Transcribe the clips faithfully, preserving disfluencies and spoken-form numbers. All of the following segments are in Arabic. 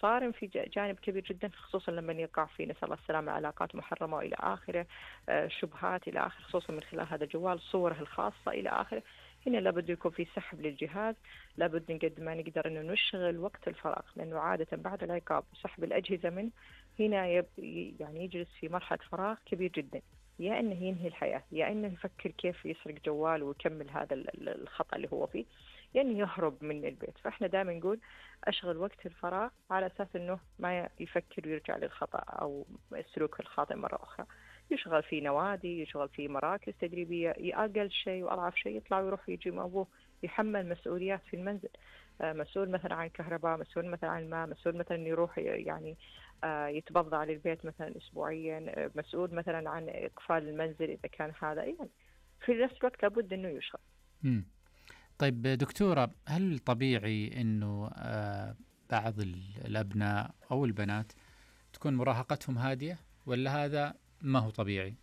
صارم في جانب كبير جدا، خصوصا لما يقع في نسأل الله السلامة علاقات محرمة إلى آخره، شبهات إلى آخره، خصوصا من خلال هذا الجوال، صوره الخاصة إلى آخره. هنا لابد يكون في سحب للجهاز، لابد نقد ما نقدر إنه نشغل وقت الفراغ، لأنه عادة بعد العقاب وسحب الأجهزة منه هنا يب يعني يجلس في مرحلة فراغ كبير جدا، يا إنه ينهي الحياة، يا إنه يفكر كيف يسرق جوال ويكمل هذا الخطأ اللي هو فيه، يا إنه يهرب من البيت. فإحنا دائما نقول أشغل وقت الفراغ على أساس إنه ما يفكر ويرجع للخطأ أو السلوك الخاطئ مرة أخرى. يشغل في نوادي، يشغل في مراكز تدريبية، أقل شيء وأضعف شيء يطلع ويروح يجي مع أبوه، يحمل مسؤوليات في المنزل، مسؤول مثلا عن الكهرباء، مسؤول مثلا عن الماء، مسؤول مثلا يروح يعني يتبضع على البيت مثلا أسبوعيا، مسؤول مثلا عن إقفال المنزل إذا كان هذا، يعني في نفس الوقت لابد إنه يشغل. مم. طيب دكتورة، هل طبيعي إنه آه بعض الأبناء أو البنات تكون مراهقتهم هادية، ولا هذا ما هو طبيعي؟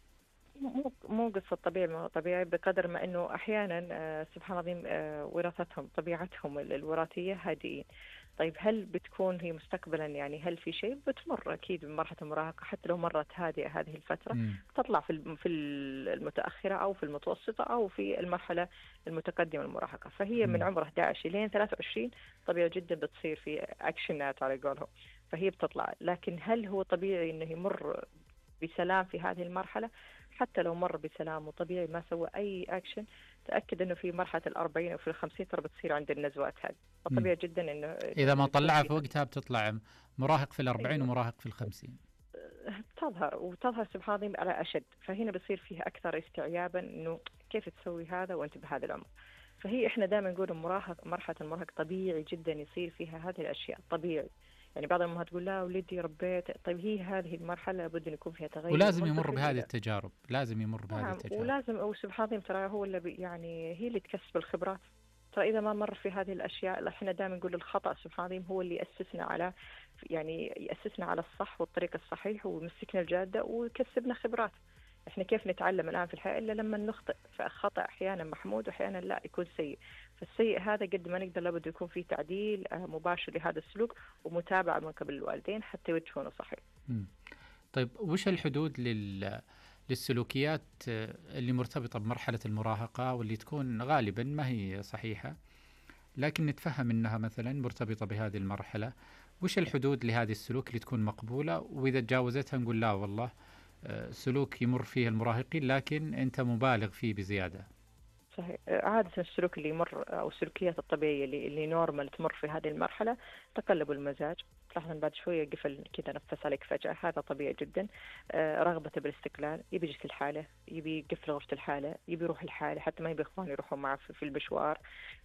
مو مو قصة طبيعي ما هو طبيعي، بقدر ما إنه أحيانا آه سبحان الله آه وراثتهم طبيعتهم الوراثية هادئين. طيب هل بتكون هي مستقبلا يعني هل في شيء؟ بتمر أكيد بمرحلة المراهقة، حتى لو مرت هادئة هذه الفترة مم. تطلع في في المتأخرة أو في المتوسطة أو في المرحلة المتقدمة المراهقة. فهي مم. من عمر أحد عشر لين ثلاثة وعشرين طبيعي جدا بتصير في أكشنات على قولهم، فهي بتطلع. لكن هل هو طبيعي إنه يمر بسلام في هذه المرحلة؟ حتى لو مر بسلام وطبيعي ما سوى أي أكشن، تأكد إنه في مرحلة الأربعين أو في الخمسين ترى بتصير عند النزوات هذه، فطبيعي جدا إنه إذا ما طلعها في وقتها بتطلع مراهق في الأربعين ومراهق في الخمسين، تظهر وتظهر سبحان الله على أشد. فهنا بصير فيها أكثر استيعابا إنه كيف تسوي هذا وأنت بهذا العمر. فهي إحنا دائما نقول المراهق مرحلة المراهق طبيعي جدا يصير فيها هذه الأشياء، طبيعي. يعني بعض الأمهات تقول لا ولدي ربيت، طيب هي هذه المرحلة لابد أن يكون فيها تغير، ولازم يمر بهذه التجارب، لازم يمر بهذه نعم التجارب، ولازم أو سبحان الله ترى هو اللي يعني هي اللي تكسب الخبرات. ترى إذا ما مر في هذه الأشياء احنا دائما نقول الخطأ سبحان الله هو اللي يأسسنا على يعني يأسسنا على الصح والطريق الصحيح ويمسكنا الجادة ويكسبنا خبرات. احنا كيف نتعلم الآن في الحياة إلا لما نخطئ، فالخطأ أحيانا محمود وأحيانا لا يكون سيء. فالسيء هذا قد ما نقدر لابد يكون فيه تعديل مباشر لهذا السلوك ومتابعة من قبل الوالدين حتى يوجهونه صحيح. م. طيب وش الحدود لل للسلوكيات اللي مرتبطة بمرحلة المراهقة واللي تكون غالبا ما هي صحيحة لكن نتفهم أنها مثلا مرتبطة بهذه المرحلة؟ وش الحدود لهذه السلوك اللي تكون مقبولة وإذا تجاوزتها نقول لا والله سلوك يمر فيه المراهقين لكن أنت مبالغ فيه بزيادة؟ صحيح. عادة السلوك اللي يمر أو السلوكيات الطبيعية اللي, اللي نورمال تمر في هذه المرحلة تقلب المزاج، تلاحظ بعد شوية قفل كذا نفس عليك فجأة، هذا طبيعي جدا. آه رغبته بالاستقلال، يبي يجلس الحالة، يبي يقفل غرفة الحالة، يبي يروح الحالة حتى ما يبي إخوان يروحوا معه في المشوار.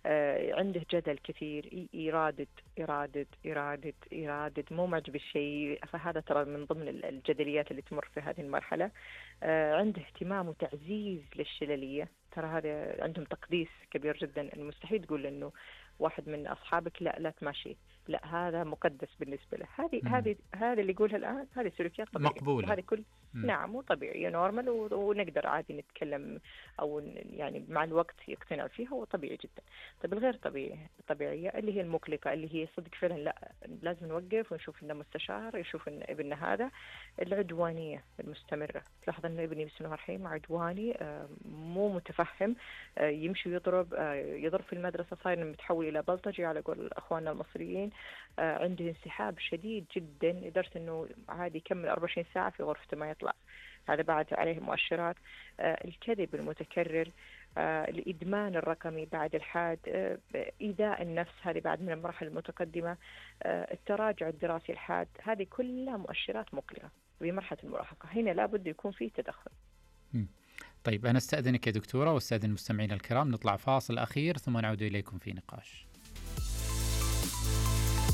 آه عنده جدل كثير، يرادد يرادد يرادد يرادد مو معجب الشيء، فهذا ترى من ضمن الجدليات اللي تمر في هذه المرحلة. آه عنده اهتمام وتعزيز للشللية، ترى هذا عندهم تقديس كبير جدا، المستحيل تقول إنه واحد من أصحابك لا لا تماشي، لا هذا مقدس بالنسبة له. هذه هذه هذه اللي يقولها الآن هذه سلوكيات طبيعية مقبولة، هذه كل مم. نعم مو طبيعية نورمال، ونقدر عادي نتكلم أو يعني مع الوقت يقتنع فيها وطبيعي جدا. طيب الغير طبيعي طبيعية اللي هي المقلقة اللي هي صدق فعلا لا لازم نوقف ونشوف إنه مستشار يشوف إن ابننا هذا. العدوانية المستمرة، تلاحظ إنه ابني بسم الله الرحمن عدواني مو متفهم، يمشي يضرب يضرب في المدرسة، صاير متحول إلى بلطجي على قول أخواننا المصريين. عنده انسحاب شديد جدا لدرجة إنه عادي يكمل أربعة وعشرين ساعة في غرفته ما يطلع، هذا بعد عليه مؤشرات. الكذب المتكرر، الإدمان الرقمي بعد الحاد، إيذاء النفس هذه بعد من المراحل المتقدمة، التراجع الدراسي الحاد، هذه كلها مؤشرات مقلقة بمرحلة المراهقة. هنا لابد يكون فيه تدخل. م. طيب أنا استأذنك يا دكتورة واستأذن المستمعين الكرام، نطلع فاصل أخير ثم نعود إليكم في نقاش.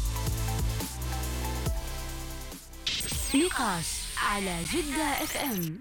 نقاش على جدة اف ام.